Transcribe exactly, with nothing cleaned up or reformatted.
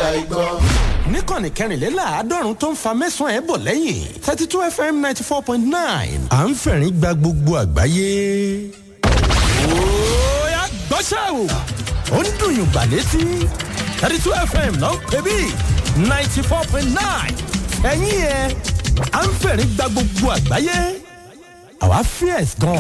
àìgbọ́. níkànnì kẹrìnléláàádọ́rùn tó ń fa mẹ́sàn-án ẹ̀ bọ̀ lẹ́yìn thirty two fm ninety four point nine à ń fẹ̀rín gba gbogbo àgbáyé. óyá gbọ́ṣẹ́ o ó ń dùn yùn gbà létí thirty two fm náà ń pè bí ninety four point nine ẹ̀yìn ẹ̀ à ń fẹ̀rín gba gbogbo àgbáyé àwa fierce gan.